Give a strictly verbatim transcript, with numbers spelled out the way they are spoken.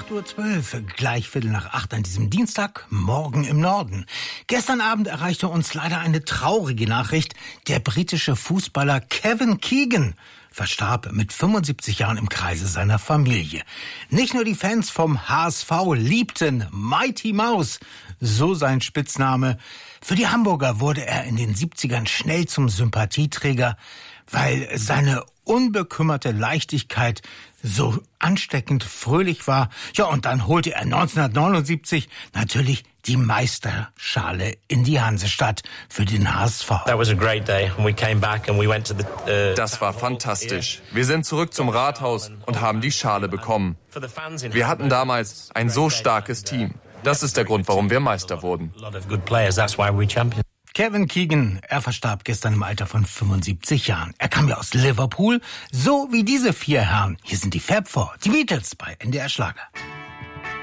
acht Uhr zwölf, gleich Viertel nach acht an diesem Dienstag, morgen im Norden. Gestern Abend erreichte uns leider eine traurige Nachricht. Der britische Fußballer Kevin Keegan verstarb mit fünfundsiebzig Jahren im Kreise seiner Familie. Nicht nur die Fans vom H S V liebten Mighty Mouse, so sein Spitzname. Für die Hamburger wurde er in den siebzigern schnell zum Sympathieträger, weil seine unbekümmerte Leichtigkeit so ansteckend fröhlich war. Ja, und dann holte er neunzehnhundertneunundsiebzig natürlich die Meisterschale in die Hansestadt für den H S V. Das war fantastisch. Wir sind zurück zum Rathaus und haben die Schale bekommen. Wir hatten damals ein so starkes Team. Das ist der Grund, warum wir Meister wurden. Kevin Keegan, er verstarb gestern im Alter von fünfundsiebzig Jahren. Er kam ja aus Liverpool, so wie diese vier Herren. Hier sind die Fab Four, die Beatles bei N D R Schlager.